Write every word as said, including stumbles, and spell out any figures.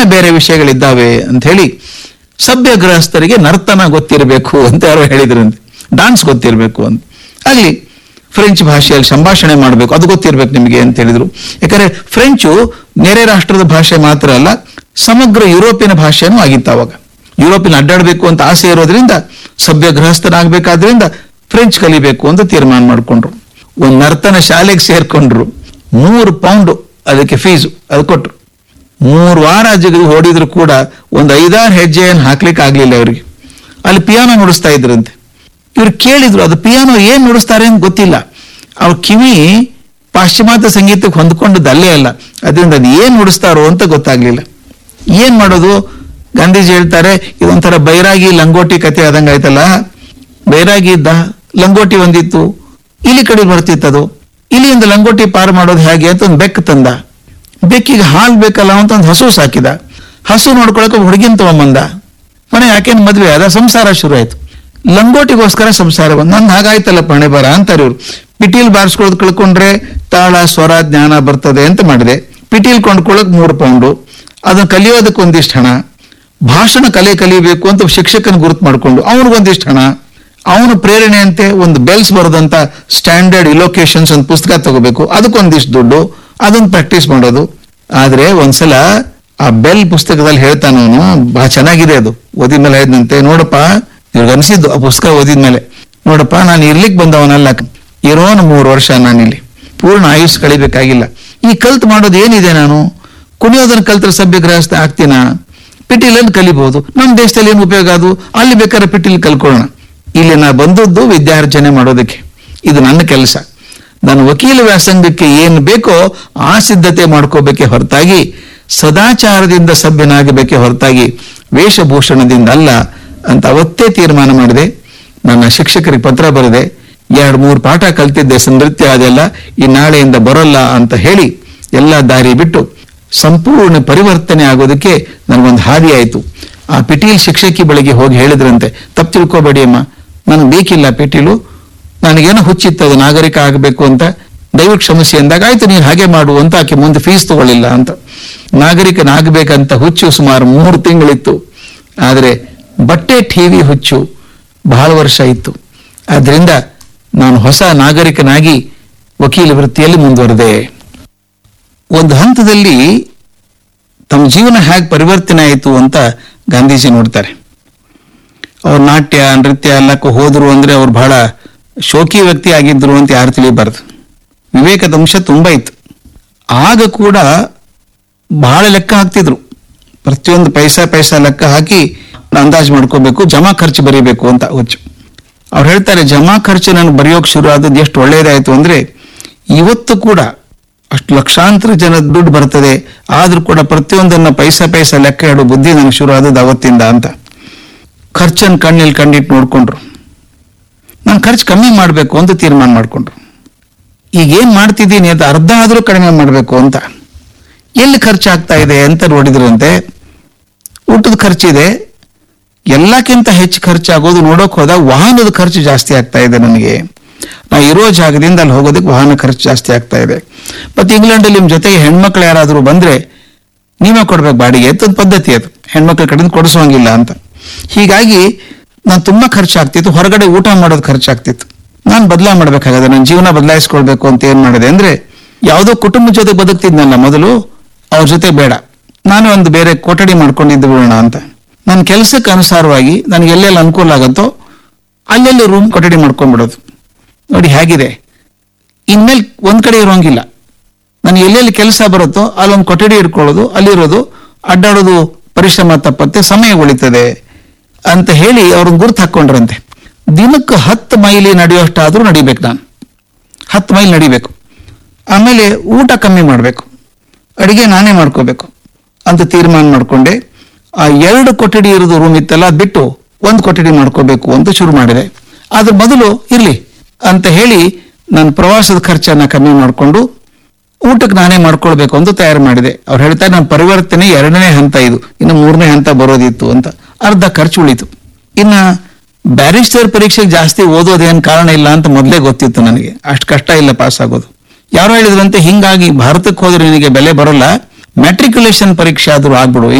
ಬೇರೆ ವಿಷಯಗಳಿದ್ದಾವೆ ಅಂತ ಹೇಳಿ ಸಭ್ಯ ಗೃಹಸ್ಥರಿಗೆ ನರ್ತನ ಗೊತ್ತಿರಬೇಕು ಅಂತ ಯಾರೋ ಹೇಳಿದ್ರಂತೆ, ಡಾನ್ಸ್ ಗೊತ್ತಿರಬೇಕು ಅಂತ. ಅಲ್ಲಿ ಫ್ರೆಂಚ್ ಭಾಷೆಯಲ್ಲಿ ಸಂಭಾಷಣೆ ಮಾಡಬೇಕು, ಅದು ಗೊತ್ತಿರ್ಬೇಕು ನಿಮಗೆ ಅಂತ ಹೇಳಿದ್ರು. ಯಾಕಂದ್ರೆ ಫ್ರೆಂಚು ನೆರೆ ರಾಷ್ಟ್ರದ ಭಾಷೆ ಮಾತ್ರ ಅಲ್ಲ, ಸಮಗ್ರ ಯುರೋಪಿಯನ್ ಭಾಷೆನೂ ಆಗಿತ್ತು ಅವಾಗ. ಯುರೋಪಿನ ಅಡ್ಡಾಡಬೇಕು ಅಂತ ಆಸೆ ಇರೋದ್ರಿಂದ, ಸಭ್ಯ ಗೃಹಸ್ಥನಾಗಬೇಕಾದ್ರಿಂದ ಫ್ರೆಂಚ್ ಕಲಿಬೇಕು ಅಂತ ತೀರ್ಮಾನ ಮಾಡಿಕೊಂಡ್ರು. ಒಂದು ನರ್ತನ ಶಾಲೆಗೆ ಸೇರ್ಕೊಂಡ್ರು. ಮೂರು ಪೌಂಡ್ ಅದಕ್ಕೆ ಫೀಸು, ಅದು ಕೊಟ್ರು. ಮೂರು ವಾರ ಜಗದು ಓಡಿದ್ರು ಕೂಡ ಒಂದು ಐದಾರು ಹೆಜ್ಜೆಯನ್ನು ಹಾಕ್ಲಿಕ್ಕೆ ಆಗ್ಲಿಲ್ಲ ಅವರಿಗೆ. ಅಲ್ಲಿ ಪಿಯಾನೋ ನುಡಿಸ್ತಾ ಇದ್ರಂತೆ. ಇವ್ರು ಕೇಳಿದ್ರು, ಅದು ಪಿಯಾನೋ ಏನ್ ನುಡಿಸ್ತಾರೆ ಅಂತ ಗೊತ್ತಿಲ್ಲ. ಅವ್ರ ಕಿವಿ ಪಾಶ್ಚಿಮಾತ್ಯ ಸಂಗೀತಕ್ಕೆ ಹೊಂದ್ಕೊಂಡದ್ದು ಅಲ್ಲೇ ಅಲ್ಲ, ಅದರಿಂದ ಅದು ಏನ್ ನುಡಿಸ್ತಾರೋ ಅಂತ ಗೊತ್ತಾಗ್ಲಿಲ್ಲ. ಏನ್ ಮಾಡೋದು? ಗಾಂಧೀಜಿ ಹೇಳ್ತಾರೆ, ಇದೊಂಥರ ಬೈರಾಗಿ ಲಂಗೋಟಿ ಕತೆ ಆದಂಗ ಆಯ್ತಲ್ಲ. ಬೈರಾಗಿ ಇದ್ದ, ಲಂಗೋಟಿ ಒಂದಿತ್ತು, ಇಲಿ ಕಡೆ ಬರ್ತಿತ್ತದು. ಇಲಿಯಿಂದ ಲಂಗೋಟಿ ಪಾರು ಮಾಡೋದು ಹೇಗೆ ಅಂತ ಒಂದು ಬೆಕ್ಕು ತಂದ. ಬೆಕ್ಕಿಗೆ ಹಾಲು ಬೇಕಲ್ಲ ಅಂತ ಒಂದು ಹಸು ಸಾಕಿದ. ಹಸು ನೋಡ್ಕೊಳಕ್ಕೆ ಹುಡುಗಿನ ತಗೊಂಬಂದ. ಮನೆ ಯಾಕೇನು ಮದ್ವೆ ಆದ, ಸಂಸಾರ ಶುರು ಆಯ್ತು. ಲಂಗೋಟಿಗೋಸ್ಕರ ಸಂಸಾರ ಬಂದ. ನನ್ ಹಾಗಾಯ್ತಲ್ಲ ಪಣೆ ಬರ ಅಂತಾರೆ ಇವ್ರು. ಪಿಟೀಲ್ ಬಾರಿಸ್ಕೊಳ್ಳೋದು ಕಳ್ಕೊಂಡ್ರೆ ತಾಳ ಸ್ವರ ಜ್ಞಾನ ಬರ್ತದೆ ಅಂತ ಮಾಡಿದೆ. ಪಿಟೀಲ್ ಕೊಂಡ್ಕೊಳ್ಳಕ್ ಮೂರು ಪೌಂಡು, ಅದನ್ನ ಕಲಿಯೋದಕ್ಕೆ ಒಂದಿಷ್ಟು ಹಣ, ಭಾಷಣ ಕಲೆ ಕಲಿಬೇಕು ಅಂತ ಶಿಕ್ಷಕನ ಗುರುತು ಮಾಡ್ಕೊಂಡು ಅವ್ರಿಗೊಂದಿಷ್ಟು ಹಣ, ಅವನು ಪ್ರೇರಣೆಯಂತೆ ಒಂದು ಬೆಲ್ಸ್ ಬರೋದಂತ ಸ್ಟ್ಯಾಂಡರ್ಡ್ ಇಲೋಕೇಶನ್ಸ್ ಒಂದು ಪುಸ್ತಕ ತಗೋಬೇಕು, ಅದಕ್ಕೊಂದಿಷ್ಟು ದುಡ್ಡು, ಅದನ್ನ ಪ್ರಾಕ್ಟೀಸ್ ಮಾಡೋದು. ಆದ್ರೆ ಒಂದ್ಸಲ ಆ ಬೆಲ್ ಪುಸ್ತಕದಲ್ಲಿ ಹೇಳ್ತಾನವನು, ಬಹಳ ಚೆನ್ನಾಗಿದೆ ಅದು, ಓದಿದ್ಮೇಲೆ ಹೇಳಿದಂತೆ, ನೋಡಪ್ಪ, ಇವ್ರಿಗೆ ಅನಿಸಿದ್ದು ಆ ಪುಸ್ತಕ ಓದಿದ್ಮೇಲೆ, ನೋಡಪ್ಪ ನಾನು ಇರ್ಲಿಕ್ಕೆ ಬಂದವನಲ್ಲ, ಇರೋನು ಮೂರು ವರ್ಷ ನಾನಿಲ್ಲಿ ಪೂರ್ಣ ಆಯುಷ್ ಕಳಿಬೇಕಾಗಿಲ್ಲ. ಈ ಕಲ್ತ್ ಮಾಡೋದು ಏನಿದೆ, ನಾನು ಕುಣಿಯೋದನ್ನ ಕಲ್ತ್ರ ಸಭ್ಯ ಗೃಹಸ್ಥ ಆಗ್ತೀನ? ಪಿಟೀಲಲ್ಲಿ ಕಲಿಬಹುದು, ನಮ್ಮ ದೇಶದಲ್ಲಿ ಏನು ಉಪಯೋಗ ಅದು, ಅಲ್ಲಿ ಬೇಕಾದ್ರೆ ಪಿಟೀಲ್ ಕಲ್ಕೊಳ್ಳೋಣ. ಇಲ್ಲಿ ನಾ ಬಂದದ್ದು ವಿದ್ಯಾರ್ಜನೆ ಮಾಡೋದಕ್ಕೆ, ಇದು ನನ್ನ ಕೆಲಸ. ನಾನು ವಕೀಲ ವ್ಯಾಸಂಗಕ್ಕೆ ಏನು ಬೇಕೋ ಆ ಸಿದ್ಧತೆ ಮಾಡ್ಕೋಬೇಕೆ ಹೊರತಾಗಿ, ಸದಾಚಾರದಿಂದ ಸಭ್ಯನಾಗಬೇಕೆ ಹೊರತಾಗಿ ವೇಷಭೂಷಣದಿಂದ ಅಲ್ಲ ಅಂತ ಅವತ್ತೇ ತೀರ್ಮಾನ ಮಾಡಿದೆ. ನನ್ನ ಶಿಕ್ಷಕರಿಗೆ ಪತ್ರ ಬರೆದೆ, ಎರಡು ಮೂರು ಪಾಠ ಕಲ್ತಿದ್ದೆ, ನೃತ್ಯ ಅದೆಲ್ಲ ಈ ನಾಳೆಯಿಂದ ಬರೋಲ್ಲ ಅಂತ ಹೇಳಿ ಎಲ್ಲ ದಾರಿ ಬಿಟ್ಟು ಸಂಪೂರ್ಣ ಪರಿವರ್ತನೆ ಆಗೋದಕ್ಕೆ ನನಗೊಂದು ಹಾದಿ ಆಯಿತು. ಆ ಪಿಟೀಲ್ ಶಿಕ್ಷಕಿ ಬಳಿಗೆ ಹೋಗಿ ಹೇಳಿದ್ರಂತೆ, ತಪ್ಪು ತಿಳ್ಕೊಬೇಡಿ ಅಮ್ಮ, ನನಗೆ ಬೇಕಿಲ್ಲ ಪಿಟೀಲು, ನನಗೇನೋ ಹುಚ್ಚಿತ್ತು ಅದು ನಾಗರಿಕ ಆಗಬೇಕು ಅಂತ, ದಯವಿಟ್ಟು ಕ್ಷಮಿಸಿ ಅಂದಾಗ, ಆಯ್ತು ನೀನು ಹಾಗೆ ಮಾಡು ಅಂತ ಆಕೆ ಮುಂದೆ ಫೀಸ್ ತಗೊಳ್ಳಿಲ್ಲ ಅಂತ. ನಾಗರಿಕನಾಗಬೇಕಂತ ಹುಚ್ಚು ಸುಮಾರು ಮೂರು ತಿಂಗಳಿತ್ತು. ಆದರೆ ಬಟ್ಟೆ ಟಿವಿ ಹುಚ್ಚು ಬಹಳ ವರ್ಷ ಇತ್ತು. ಆದ್ರಿಂದ ನಾನು ಹೊಸ ನಾಗರಿಕನಾಗಿ ವಕೀಲ ವೃತ್ತಿಯಲ್ಲಿ ಮುಂದುವರೆದೆ. ಒಂದು ಹಂತದಲ್ಲಿ ತಮ್ಮ ಜೀವನ ಹೇಗೆ ಪರಿವರ್ತನೆ ಆಯಿತು ಅಂತ ಗಾಂಧೀಜಿ ನೋಡ್ತಾರೆ. ಅವ್ರು ನಾಟ್ಯ ನೃತ್ಯ ಎಲ್ಲಕ್ಕೂ ಹೋದ್ರು ಅಂದ್ರೆ ಅವ್ರು ಬಹಳ ಶೋಕಿ ವ್ಯಕ್ತಿ ಆಗಿದ್ರು ಅಂತ ಯಾರು ತಿಳಿಯಬಾರ್ದು. ವಿವೇಕದ ಅಂಶ ತುಂಬಾ ಇತ್ತು. ಆಗ ಕೂಡ ಬಹಳ ಲೆಕ್ಕ ಹಾಕ್ತಿದ್ರು, ಪ್ರತಿಯೊಂದು ಪೈಸಾ ಪೈಸಾ ಲೆಕ್ಕ ಹಾಕಿ ಅಂದಾಜು ಮಾಡ್ಕೋಬೇಕು, ಜಮಾ ಖರ್ಚು ಬರೀಬೇಕು ಅಂತ ಹುಚ್ಚು. ಅವ್ರು ಹೇಳ್ತಾರೆ, ಜಮಾ ಖರ್ಚು ನನಗೆ ಬರೆಯೋಕೆ ಶುರು ಆದದ್ದು ಎಷ್ಟು ಒಳ್ಳೇದಾಯ್ತು ಅಂದ್ರೆ, ಇವತ್ತು ಕೂಡ ಅಷ್ಟು ಲಕ್ಷಾಂತರ ಜನ ದುಡ್ಡು ಬರ್ತದೆ, ಆದ್ರೂ ಕೂಡ ಪ್ರತಿಯೊಂದನ್ನ ಪೈಸಾ ಪೈಸಾ ಲೆಕ್ಕ ಇಡೋ ಬುದ್ಧಿ ನನಗೆ ಶುರು ಆದದ್ದು ಅವತ್ತಿಂದ ಅಂತ. ಖರ್ಚನ್ನು ಕಣ್ಣಲ್ಲಿ ಕಣ್ಣಿಟ್ಟು ನೋಡ್ಕೊಂಡ್ರು. ನಾನು ಖರ್ಚು ಕಮ್ಮಿ ಮಾಡಬೇಕು ಅಂತ ತೀರ್ಮಾನ ಮಾಡ್ಕೊಂಡ್ರು. ಈಗ ಏನ್ ಮಾಡ್ತಿದ್ದೀನಿ ಅಂತ ಅರ್ಧ ಆದ್ರೂ ಕಡಿಮೆ ಮಾಡಬೇಕು ಅಂತ. ಎಲ್ಲಿ ಖರ್ಚಾಗ್ತಾ ಇದೆ ಅಂತ ನೋಡಿದ್ರಂತೆ, ಊಟದ ಖರ್ಚಿದೆ, ಎಲ್ಲಕ್ಕಿಂತ ಹೆಚ್ಚು ಖರ್ಚಾಗೋದು ನೋಡೋಕೆ ಹೋದಾಗ ವಾಹನದ ಖರ್ಚು ಜಾಸ್ತಿ ಆಗ್ತಾ ಇದೆ ನನಗೆ. ನಾ ಇರೋ ಜಾಗದಿಂದ ಅಲ್ಲಿ ಹೋಗೋದಕ್ಕೆ ವಾಹನ ಖರ್ಚು ಜಾಸ್ತಿ ಆಗ್ತಾ ಇದೆ. ಮತ್ತೆ ಇಂಗ್ಲೆಂಡಲ್ಲಿ ನಿಮ್ ಜೊತೆಗೆ ಹೆಣ್ಮಕ್ಳು ಯಾರಾದ್ರೂ ಬಂದ್ರೆ ನೀವೇ ಕೊಡ್ಬೇಕು ಬಾಡಿಗೆ ಅಂತ ಪದ್ಧತಿ, ಅದು ಹೆಣ್ಮಕ್ಳ ಕಡೆಯಿಂದ ಕೊಡಿಸೋಂಗಿಲ್ಲ ಅಂತ. ಹೀಗಾಗಿ ನಾನು ತುಂಬಾ ಖರ್ಚಾಗ್ತಿತ್ತು, ಹೊರಗಡೆ ಊಟ ಮಾಡೋದು ಖರ್ಚಾಗ್ತಿತ್ತು. ನಾನು ಬದಲಾವಣೆ ಮಾಡ್ಬೇಕಾಗದೆ, ನನ್ನ ಜೀವನ ಬದಲಾಯಿಸ್ಕೊಳ್ಬೇಕು ಅಂತ ಏನ್ ಮಾಡಿದೆ ಅಂದ್ರೆ, ಯಾವುದೋ ಕುಟುಂಬದ ಜೊತೆ ಬದುಕ್ತಿದ್ನಲ್ಲ ಮೊದಲು, ಅವ್ರ ಜೊತೆ ಬೇಡ, ನಾನು ಒಂದು ಬೇರೆ ಕೊಠಡಿ ಮಾಡ್ಕೊಂಡಿದ್ದು ಬಿಡೋಣ ಅಂತ. ನನ್ನ ಕೆಲಸಕ್ಕೆ ಅನುಸಾರವಾಗಿ ನನಗೆ ಎಲ್ಲೆಲ್ಲಿ ಅನುಕೂಲ ಆಗುತ್ತೋ ಅಲ್ಲೆಲ್ಲಿ ರೂಮ್ ಕೊಠಡಿ ಮಾಡ್ಕೊಂಡ್ಬಿಡೋದು. ನೋಡಿ ಹೇಗಿದೆ, ಇನ್ಮೇಲೆ ಒಂದ್ ಕಡೆ ಇರೋಂಗಿಲ್ಲ. ನನಗೆ ಎಲ್ಲೆಲ್ಲಿ ಕೆಲಸ ಬರುತ್ತೋ ಅಲ್ಲೊಂದು ಕೊಠಡಿ ಇಟ್ಕೊಳ್ಳೋದು, ಅಲ್ಲಿರೋದು, ಅಡ್ಡಾಡೋದು ಪರಿಶ್ರಮ ತಪ್ಪತ್ತೆ, ಸಮಯ ಉಳಿತದೆ ಅಂತ ಹೇಳಿ ಅವ್ರನ್ನ ಗುರ್ತು ಹಾಕೊಂಡ್ರಂತೆ. ದಿನಕ್ಕೆ ಹತ್ತು ಮೈಲಿ ನಡೆಯೋಷ್ಟಾದ್ರೂ ನಡಿಬೇಕು, ನಾನು ಹತ್ತು ಮೈಲ್ ನಡಿಬೇಕು. ಆಮೇಲೆ ಊಟ ಕಮ್ಮಿ ಮಾಡಬೇಕು, ಅಡಿಗೆ ನಾನೇ ಮಾಡ್ಕೋಬೇಕು ಅಂತ ತೀರ್ಮಾನ ಮಾಡ್ಕೊಂಡೆ. ಆ ಎರಡು ಕೊಠಡಿ ಇರೋದು ರೂಮ್ ಇತ್ತಲ್ಲ, ಅದ್ ಬಿಟ್ಟು ಒಂದು ಕೊಠಡಿ ಮಾಡ್ಕೋಬೇಕು ಅಂತ ಶುರು ಮಾಡಿದೆ. ಅದ್ರ ಮೊದಲು ಇರ್ಲಿ ಅಂತ ಹೇಳಿ ನನ್ನ ಪ್ರವಾಸದ ಖರ್ಚನ್ನ ಕಮ್ಮಿ ಮಾಡಿಕೊಂಡು ಊಟಕ್ಕೆ ನಾನೇ ಮಾಡ್ಕೊಳ್ಬೇಕು ಅಂತ ತಯಾರು ಮಾಡಿದೆ. ಅವ್ರು ಹೇಳ್ತಾರೆ, ನನ್ನ ಪರಿವರ್ತನೆ ಎರಡನೇ ಹಂತ ಇದು, ಇನ್ನು ಮೂರನೇ ಹಂತ ಬರೋದಿತ್ತು ಅಂತ. ಅರ್ಧ ಖರ್ಚು ಉಳಿತು. ಇನ್ನ ಬ್ಯಾರಿಸ್ಟರ್ ಪರೀಕ್ಷೆಗೆ ಜಾಸ್ತಿ ಓದೋದೇನು ಕಾರಣ ಇಲ್ಲ ಅಂತ ಮೊದಲೇ ಗೊತ್ತಿತ್ತು ನನಗೆ, ಅಷ್ಟು ಕಷ್ಟ ಇಲ್ಲ ಪಾಸ್ ಆಗೋದು. ಯಾರೋ ಹೇಳಿದ್ರಂತೆ, ಹಿಂಗಾಗಿ ಭಾರತಕ್ಕೆ ಹೋದ್ರೆ ನಿನಗೆ ಬೆಲೆ ಬರೋಲ್ಲ, ಮ್ಯಾಟ್ರಿಕ್ಯುಲೇಷನ್ ಪರೀಕ್ಷೆ ಆದ್ರೂ ಆಗ್ಬಿಡು.